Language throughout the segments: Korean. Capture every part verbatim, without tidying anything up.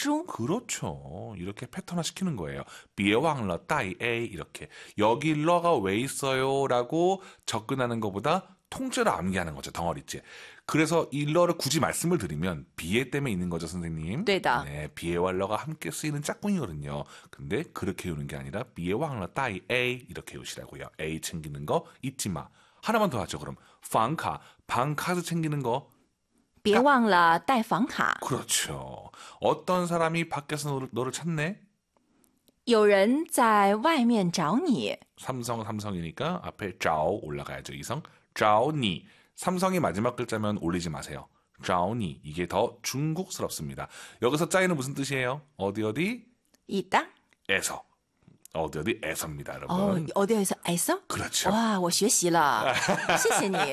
书. 그렇죠. 이렇게 패턴화 시키는 거예요. 别忘了带 A 이렇게. 여기 러가 왜 있어요? 라고 접근하는 것보다 통째로 암기하는 거죠. 덩어리째. 그래서 이 러를 굳이 말씀을 드리면 비에 때문에 있는 거죠, 선생님. 对的. 네, 비에와 러가 함께 쓰이는 짝꿍이거든요. 근데 그렇게 외우는 게 아니라 别忘了带 A 이렇게 외우시라고요. A 챙기는 거 잊지 마. 하나만 더 하죠, 그럼. 房卡, 방카드 챙기는 거. 别忘了带房卡. 그렇죠. 어떤 사람이 밖에서 너를, 너를 찾네? 有人在外面找你. 삼성, 삼성이니까 앞에 找 올라가야죠. 이성. 找你. 삼성이 마지막 글자면 올리지 마세요. 找你. 이게 더 중국스럽습니다. 여기서 짜이는 무슨 뜻이에요? 어디 어디? 있다. 에서. 어디 어디에서입니다, 여러분. 어, 어디에서?에서? 그렇죠. 와, 我学习了. 谢谢你.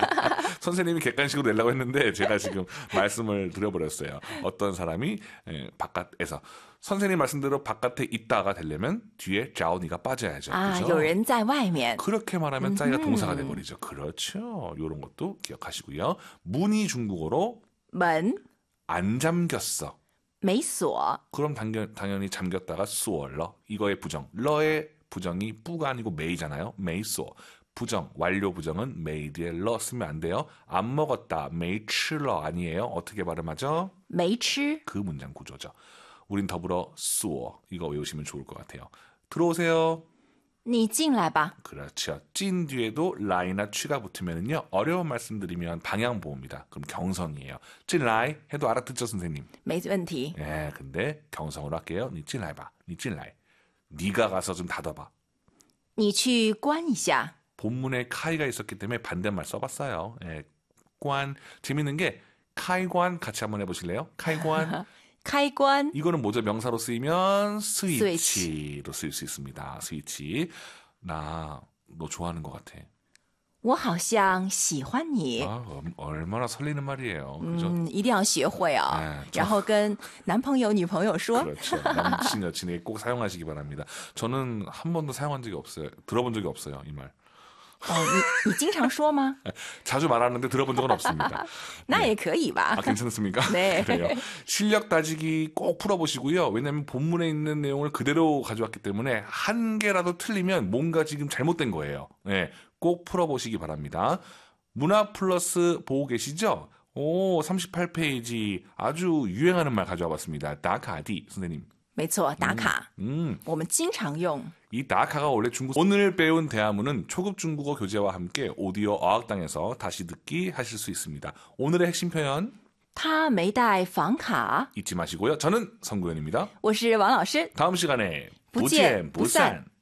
선생님이 객관식으로 내려고 했는데 제가 지금 말씀을 드려버렸어요. 어떤 사람이 에, 바깥에서. 선생님 말씀대로 바깥에 있다가 되려면 뒤에 找你가 빠져야죠. 아, 그죠? 有人在外面. 그렇게 말하면 짜이가 동사가 돼버리죠. 그렇죠. 이런 것도 기억하시고요. 문이 중국어로 门 안 잠겼어. 没锁. 그럼 당연, 당연히 잠겼다가 수어러. 이거의 부정. 러의 부정이 뿌가 아니고 메이잖아요. 메이수어. 부정, 완료 부정은 메이 뒤에 러 쓰면 안 돼요. 안 먹었다. 메이 칠러 아니에요. 어떻게 발음하죠? 没吃. 그 문장 구조죠. 우린 더불어 수어. 이거 외우시면 좋을 것 같아요. 들어오세요. 你进来吧. 그렇죠. 찐 뒤에도 라이나 취가 붙으면은요. 어려운 말씀드리면 방향 보호입니다. 그럼 경성이에요. 찐라이 해도 알아듣죠, 선생님? 没问题. 예, 근데 경성으로 할게요. 니 찐라이 봐. 니 찐라이. 니가 가서 좀 닫아봐. 你去关一下. 본문에 카이가 있었기 때문에 반대말 써봤어요. 예, 관. 재밌는 게 카이관 같이 한번 해보실래요? 카이관. 开关. 이거는 뭐죠? 명사로 쓰이면 스위치로 스위치. 쓰일 수 있습니다. 스위치. 나 너 좋아하는 것 같아. 我好像喜欢你. 아, 얼마나 설레는 말이에요. 그죠? 嗯，一定要学会啊. 네, 저- 然后跟男朋友、女朋友说. 그렇죠. 남친 여친에게 꼭 사용하시기 바랍니다. 저는 한 번도 사용한 적이 없어요. 들어본 적이 없어요. 이 말. 哦，你你经常说吗？ 자주 말하는데 들어본 적은 없습니다. 那也可以吧. 아, 괜찮습니까? 네. 그래요. 실력 따지기 꼭 풀어보시고요. 왜냐하면 본문에 있는 내용을 그대로 가져왔기 때문에 한 개라도 틀리면 뭔가 지금 잘못된 거예요. 네, 꼭 풀어보시기 바랍니다. 문화 플러스 보고 계시죠? 오, 삼십팔 페이지 아주 유행하는 말 가져와 봤습니다. 다카디 선생님. 没错，打卡， 음, 我们经常用。 이 다카가 원래 중국. 오늘 배운 대화문은 초급 중국어 교재와 함께 오디오 어학당에서 다시 듣기 하실 수 있습니다. 오늘의 핵심 표현 他没带房卡。 잊지 마시고요. 저는 성구현입니다. 我是王老师， 다음 시간에 不见不散。